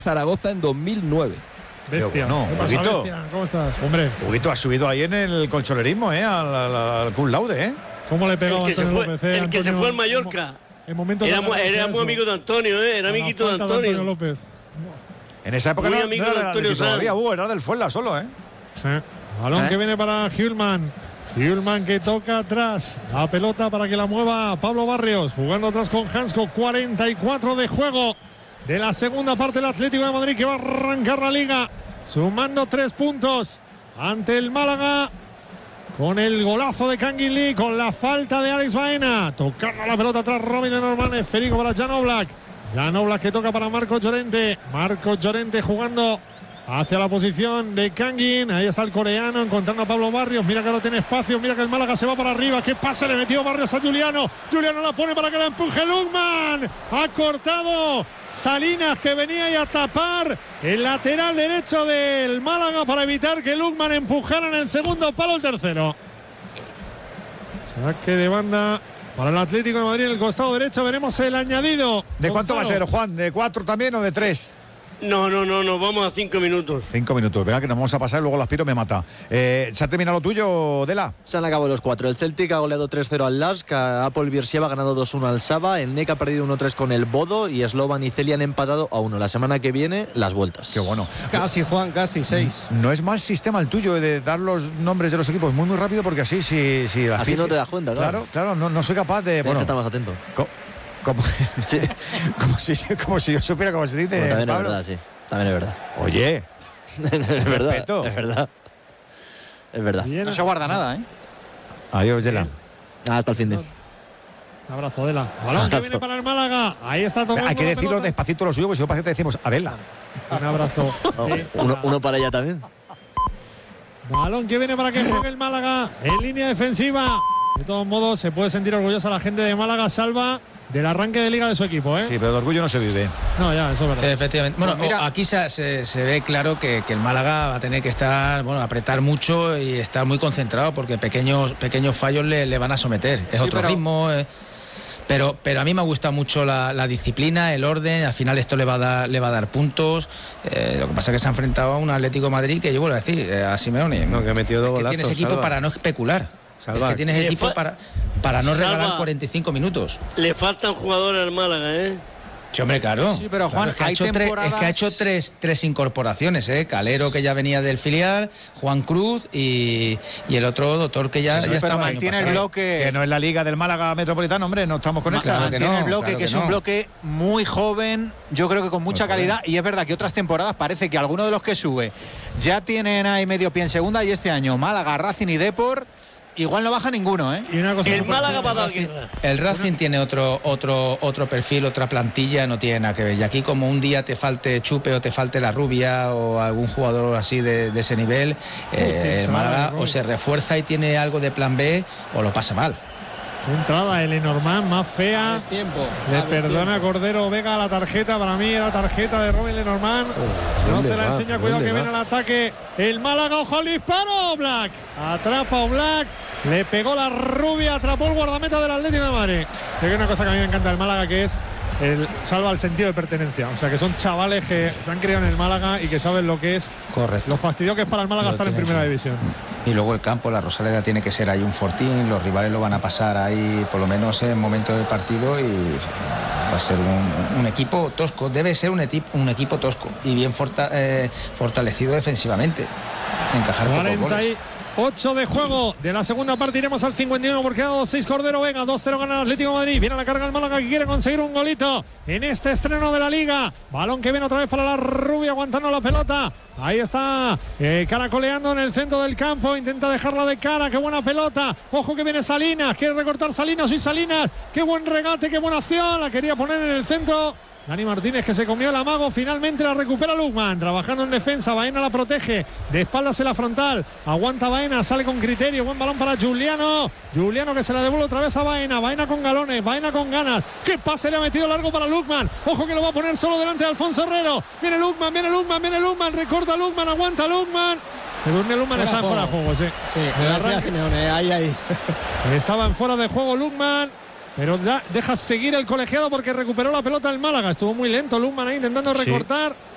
Zaragoza en 2009. Bestia. No, Huguito. ¿Cómo estás? Hombre. Huguito ha subido ahí en el colchonerismo, al cum laude, ¿Cómo le pegaba el que se fue al Mallorca. Era muy amigo de Antonio, era amiguito de Antonio López. En esa época muy no amigo era de del Antonio Atlético todavía, era del Fuenla solo, Balón que viene para Hjulman. Hjulman que toca atrás. La pelota para que la mueva Pablo Barrios. Jugando atrás con Hansko. 44 de juego de la segunda parte del Atlético de Madrid, que va a arrancar la Liga sumando 3 puntos ante el Málaga, con el golazo de Kangin Lee, con la falta de Alex Baena, tocando la pelota atrás Robin Lenormand, esférico para Jan Oblak. Jan Oblak que toca para Marcos Llorente. Marcos Llorente jugando hacia la posición de Kangin. Ahí está el coreano encontrando a Pablo Barrios. Mira que ahora tiene espacio. Mira que el Málaga se va para arriba. ¿Qué pasa? Le metió Barrios a Juliano. Juliano la pone para que la empuje Lukman. Ha cortado Salinas, que venía ahí a tapar el lateral derecho del Málaga para evitar que Lukman empujara en el segundo palo el tercero. Saque de banda para el Atlético de Madrid en el costado derecho. Veremos el añadido. ¿De cuánto va a ser, Juan? ¿De 4 también o de 3? No, vamos a 5 minutos. 5 minutos, venga, que nos vamos a pasar y luego el Aspiro me mata. ¿Se ha terminado lo tuyo, Dela? Se han acabado los 4. El Celtic ha goleado 3-0 al Lask, Apol Beersheva ha ganado 2-1 al Saba, el NEC ha perdido 1-3 con el Bodo y Slovan y Celia han empatado a 1. La semana que viene, las vueltas. Qué bueno. Casi, Juan, casi 6. No es mal sistema el tuyo de dar los nombres de los equipos muy rápido, porque así así no te das cuenta, claro, no soy capaz de... Tienes que estar más atento. Sí. como si yo supiera cómo se dice. Bueno, también Pablo. es verdad, sí. También es verdad. Oye. Es verdad. Es verdad. No se guarda nada, Adiós, Dela. Hasta el fin de. Un abrazo, Dela. Balón que viene para el Málaga. Ahí está tomando. Hay que decirlo despacito lo suyo, porque si no parece que te decimos Adela. Un abrazo. Uno para ella también. Balón que viene para que juegue el Málaga en línea defensiva. De todos modos, se puede sentir orgullosa la gente de Málaga, Salva, del arranque de liga de su equipo, Sí, pero de orgullo no se vive. No, ya, eso es verdad. Efectivamente. Bueno, pues mira, aquí se ve claro que el Málaga va a tener que estar, apretar mucho y estar muy concentrado, porque pequeños fallos le van a someter. Es otro ritmo. Pero a mí me gusta mucho la disciplina, el orden. Al final esto le va a dar puntos. Lo que pasa es que se ha enfrentado a un Atlético de Madrid que yo vuelvo a decir, a Simeone. No, que ha metido 2 golazos. Tienes equipo para no especular. Es que tienes equipo para no regalar 45 minutos. Le faltan jugadores al Málaga, Sí, hombre, claro. Sí, pero Juan, claro, es que ha hecho tres incorporaciones, Calero, que ya venía del filial, Juan Cruz y el otro doctor que ya está. Mantiene el bloque. Que no es la Liga del Málaga Metropolitano, hombre, no estamos con esta. Mantiene el bloque, que es un bloque muy joven, yo creo que con mucha calidad. Y es verdad que otras temporadas parece que algunos de los que sube ya tienen ahí medio pie en segunda, y este año Málaga, Racing y Depor igual no baja ninguno, Y una cosa, el Málaga va a dar guerra. El Racing tiene otro perfil, otra plantilla, no tiene nada que ver. Y aquí, como un día te falte Chupe o te falte la Rubia o algún jugador así de ese nivel, el Málaga o se refuerza y tiene algo de plan B o lo pasa mal. Entrada el Lenormand, más fea. Le perdona Cordero Vega la tarjeta. Para mí era tarjeta de Robin Lenormand. No se la enseña, cuidado que viene al ataque el Málaga. Ojo al disparo. Oblak atrapa a Oblak. Le pegó la Rubia, atrapó el guardameta del Atlético de Madrid. Es una cosa que a mí me encanta del Málaga, que es salva el sentido de pertenencia. O sea, que son chavales que se han criado en el Málaga y que saben lo que es. Correcto. Lo fastidio que es para el Málaga estar en primera división. Y luego el campo, la Rosaleda tiene que ser ahí un fortín, los rivales lo van a pasar ahí por lo menos en momento del partido y va a ser un equipo tosco, debe ser un equipo tosco y bien fortalecido defensivamente. Encajar pocos goles. 8 de juego de la segunda parte, iremos al 51 porque ha dado 6 Cordero Vega, 2-0 gana el Atlético de Madrid. Viene a la carga el Málaga, que quiere conseguir un golito en este estreno de la Liga. Balón que viene otra vez para la Rubia, aguantando la pelota. Ahí está caracoleando en el centro del campo, intenta dejarla de cara. Qué buena pelota, ojo que viene Salinas, quiere recortar Salinas y Salinas. Qué buen regate, qué buena acción, la quería poner en el centro Dani Martínez, que se comió el amago. Finalmente la recupera Lukman, trabajando en defensa. Baena la protege, de espaldas en la frontal, aguanta Baena, sale con criterio. Buen balón para Juliano, que se la devuelve otra vez a Baena con galones, Baena con ganas. Qué pase le ha metido largo para Lukman, ojo que lo va a poner solo delante de Alfonso Herrero. Viene Lukman, recorta Lukman, aguanta Lukman. Se durmió Lukman, estaba en fuera de juego, sí. Ahí. Estaba en fuera de juego Lukman, pero deja seguir el colegiado porque recuperó la pelota el Málaga. Estuvo muy lento Lukman ahí intentando recortar.